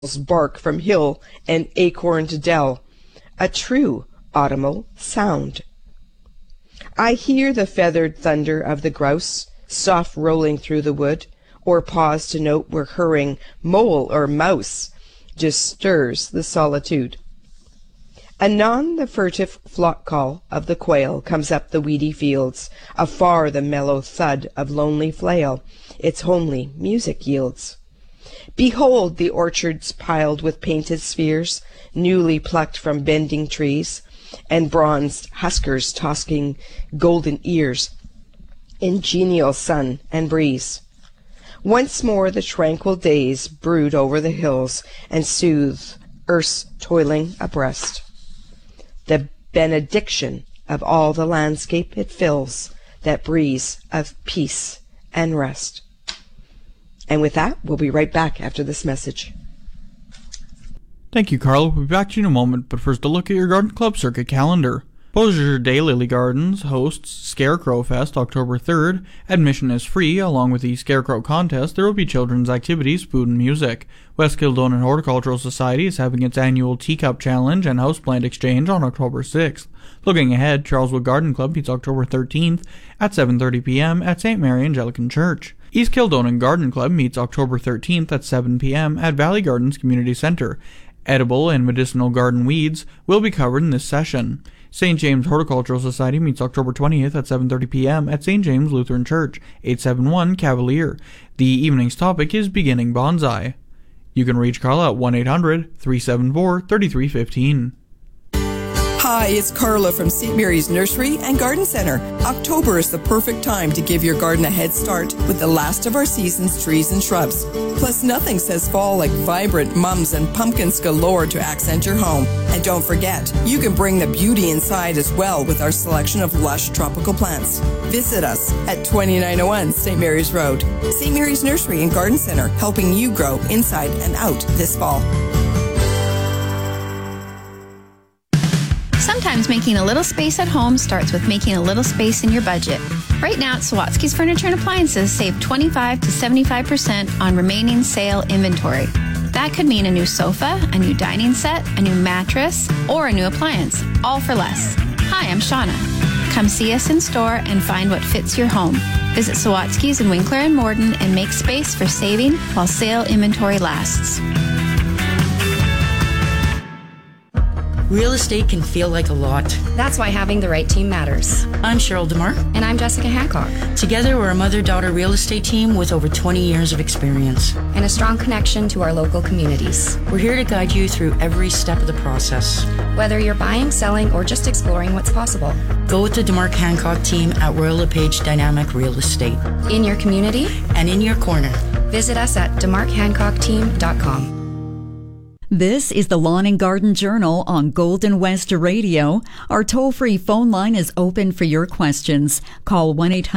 bark from hill and acorn to dell, a true autumnal sound. I hear the feathered thunder of the grouse, soft rolling through the wood, or pause to note where hurrying mole or mouse just stirs the solitude. Anon the furtive flock call of the quail comes up the weedy fields, afar the mellow thud of lonely flail its homely music yields. Behold the orchards piled with painted spheres, newly plucked from bending trees, and bronzed huskers tossing golden ears in genial sun and breeze. Once more the tranquil days brood over the hills and soothe earth's toiling abreast. The benediction of all the landscape it fills, that breeze of peace and rest. And with that, we'll be right back after this message. Thank you, Carla. We'll be back to you in a moment, but first a look at your Garden Club Circuit calendar. Beausejour Daylily Gardens hosts Scarecrow Fest October 3rd. Admission is free. Along with the Scarecrow Contest, there will be children's activities, food, and music. West Kildonan Horticultural Society is having its annual Teacup Challenge and Houseplant Exchange on October 6th. Looking ahead, Charleswood Garden Club meets October 13th at 7:30 p.m. at St. Mary Anglican Church. East Kildonan Garden Club meets October 13th at 7 p.m. at Valley Gardens Community Center. Edible and medicinal garden weeds will be covered in this session. St. James Horticultural Society meets October 20th at 7:30 p.m. at St. James Lutheran Church, 871 Cavalier. The evening's topic is beginning bonsai. You can reach Carla at 1-800-374-3315. Hi, it's Carla from St. Mary's Nursery and Garden Center. October is the perfect time to give your garden a head start with the last of our season's trees and shrubs. Plus, nothing says fall like vibrant mums and pumpkins galore to accent your home. And don't forget, you can bring the beauty inside as well with our selection of lush tropical plants. Visit us at 2901 St. Mary's Road. St. Mary's Nursery and Garden Center, helping you grow inside and out this fall. Sometimes making a little space at home starts with making a little space in your budget. Right now at Sawatsky's Furniture and Appliances, save 25 to 75% on remaining sale inventory. That could mean a new sofa, a new dining set, a new mattress, or a new appliance, all for less. Hi, I'm Shauna. Come see us in store and find what fits your home. Visit Sawatsky's in Winkler and Morden and make space for saving while sale inventory lasts. Real estate can feel like a lot. That's why having the right team matters. I'm Cheryl DeMar. And I'm Jessica Hancock. Together, we're a mother-daughter real estate team with over 20 years of experience. And a strong connection to our local communities. We're here to guide you through every step of the process. Whether you're buying, selling, or just exploring what's possible. Go with the DeMar Hancock team at Royal LePage Dynamic Real Estate. In your community. And in your corner. Visit us at demarchancockteam.com. This is the Lawn and Garden Journal on Golden West Radio. Our toll-free phone line is open for your questions. Call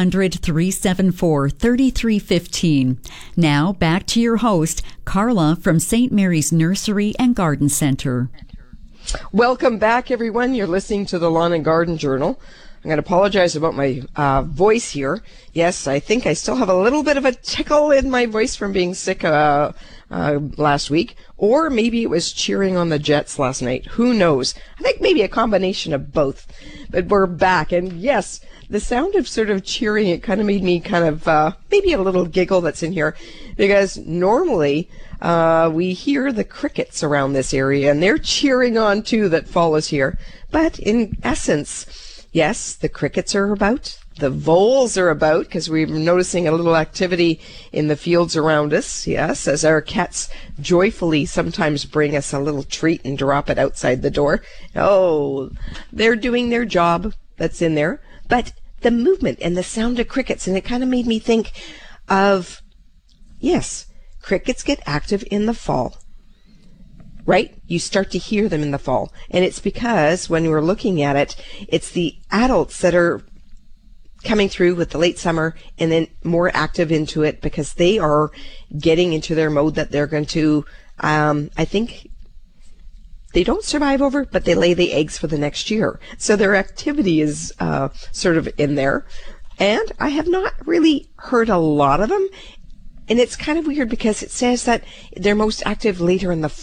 1-800-374-3315. Now, back to your host, Carla from St. Mary's Nursery and Garden Center. Welcome back, everyone. You're listening to the Lawn and Garden Journal. I'm going to apologize about my voice here. Yes, I think I still have a little bit of a tickle in my voice from being sick last week. Or maybe it was cheering on the Jets last night. Who knows? I think maybe a combination of both. But we're back. And yes, the sound of sort of cheering, it kind of made me kind of maybe a little giggle that's in here. Because normally we hear the crickets around this area. And they're cheering on too that fall is here. But in essence, yes, the crickets are about. The voles are about, because we're noticing a little activity in the fields around us, yes, as our cats joyfully sometimes bring us a little treat and drop it outside the door. Oh, they're doing their job that's in there. But the movement and the sound of crickets, and it kind of made me think of, yes, crickets get active in the fall. Right? You start to hear them in the fall. And it's because when we're looking at it, it's the adults that are coming through with the late summer and then more active into it because they are getting into their mode that they're going to, I think, they don't survive over, but they lay the eggs for the next year. So their activity is sort of in there. And I have not really heard a lot of them. And it's kind of weird because it says that they're most active later in the